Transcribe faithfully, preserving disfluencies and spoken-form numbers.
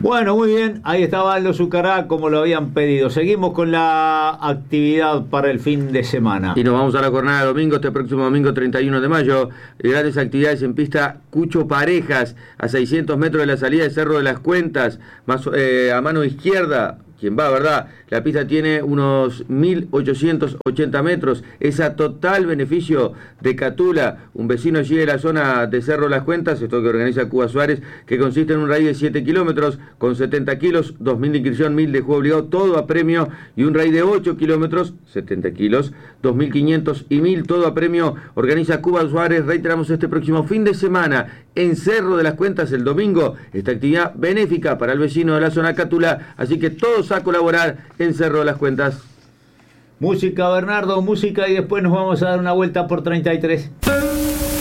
Bueno, muy bien, ahí estaba Aldo Zucará como lo habían pedido. Seguimos con la actividad para el fin de semana. Y nos vamos a la jornada de domingo, este próximo domingo treinta y uno de mayo. Grandes actividades en pista Cucho Parejas, a seiscientos metros de la salida del Cerro de las Cuentas, más eh, a mano izquierda. Quien va, ¿verdad? La pista tiene unos mil ochocientos ochenta metros. Es a total beneficio de Catula, un vecino allí de la zona de Cerro Las Cuentas, esto que organiza Cuba Suárez, que consiste en un raíz de siete kilómetros con setenta kilos, dos mil de inscripción, mil de juego obligado, todo a premio, y un raíz de ocho kilómetros, setenta kilos, dos mil quinientos y mil, todo a premio. Organiza Cuba Suárez, reiteramos, este próximo fin de semana en Cerro de las Cuentas, el domingo, esta actividad benéfica para el vecino de la zona Catula, así que todos a colaborar en Cerro de las Cuentas. Música, Bernardo, música, y después nos vamos a dar una vuelta por treinta y tres.